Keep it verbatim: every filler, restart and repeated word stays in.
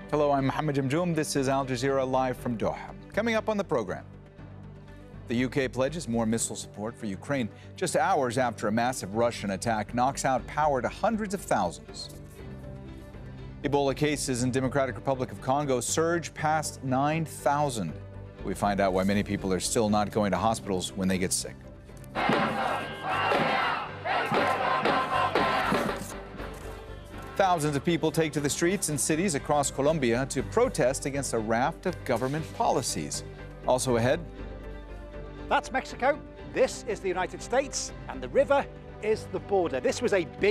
Hello, I'm Mohammed Jamjoom. This is Al Jazeera live from Doha. Coming up on the program, the U K pledges more missile support for Ukraine just hours after a massive Russian attack knocks out power to hundreds of thousands. Ebola cases in Democratic Republic of Congo surge past nine thousand. We find out why many people are still not going to hospitals when they get sick. Thousands of people take to the streets in cities across Colombia to protest against a raft of government policies. Also ahead, that's Mexico, this is the United States, and the river is the border. This was a big